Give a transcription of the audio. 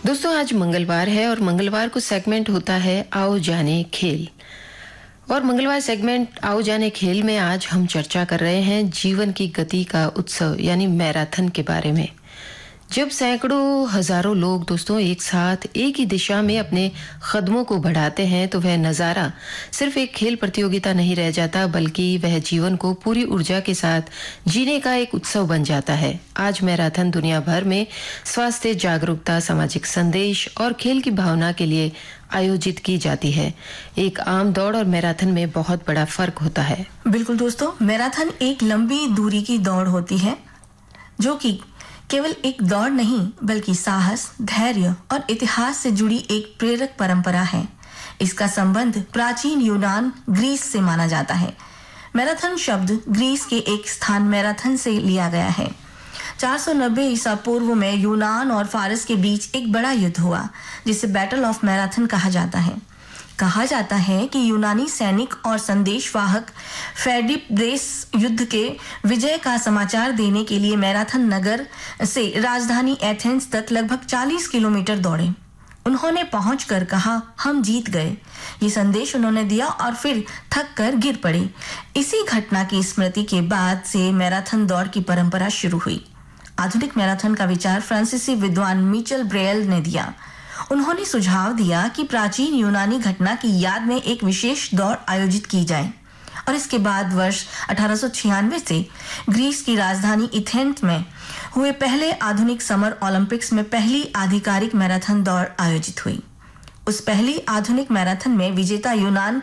दोस्तों आज मंगलवार है और मंगलवार को सेगमेंट होता है आओ जाने खेल। और मंगलवार सेगमेंट आओ जाने खेल में आज हम चर्चा कर रहे हैं जीवन की गति का उत्सव यानी मैराथन के बारे में। जब सैकड़ों हजारों लोग दोस्तों एक साथ एक ही दिशा में अपने कदमों को बढ़ाते हैं तो वह नज़ारा सिर्फ एक खेल प्रतियोगिता नहीं रह जाता, बल्कि वह जीवन को पूरी ऊर्जा के साथ जीने का एक उत्सव बन जाता है। आज मैराथन दुनिया भर में स्वास्थ्य जागरूकता, सामाजिक संदेश और खेल की भावना के लिए आयोजित की जाती है। एक आम दौड़ और मैराथन में बहुत बड़ा फर्क होता है। बिल्कुल दोस्तों, मैराथन एक लंबी दूरी की दौड़ होती है जो कि केवल एक दौड़ नहीं बल्कि साहस, धैर्य और इतिहास से जुड़ी एक प्रेरक परंपरा है। इसका संबंध प्राचीन यूनान, ग्रीस से माना जाता है। मैराथन शब्द ग्रीस के एक स्थान मैराथन से लिया गया है। 490 ईसा पूर्व में यूनान और फारस के बीच एक बड़ा युद्ध हुआ जिसे बैटल ऑफ मैराथन कहा जाता है। कहा जाता है कि यूनानी सैनिक और संदेशवाहक फेडिब्रेस युद्ध के विजय का समाचार देने के लिए मैराथन नगर से राजधानी एथेंस तक लगभग 40 किलोमीटर दौड़े। उन्होंने पहुंचकर कहा, हम जीत गए। ये संदेश उन्होंने दिया और फिर थक कर गिर पड़े। इसी घटना की स्मृति के बाद से मैराथन दौड़ की परंपरा शुरू हुई। आधुनिक मैराथन का विचार फ्रांसीसी विद्वान मिचेल ब्रेयल ने दिया। उन्होंने सुझाव दिया कि प्राचीन यूनानी घटना की याद में एक विशेष दौड़ आयोजित की जाए और इसके बाद वर्ष 1896 से ग्रीस की राजधानी एथेंस में हुए पहले आधुनिक समर ओलंपिक्स में पहली आधिकारिक मैराथन दौड़ आयोजित हुई। उस पहली आधुनिक मैराथन में विजेता यूनान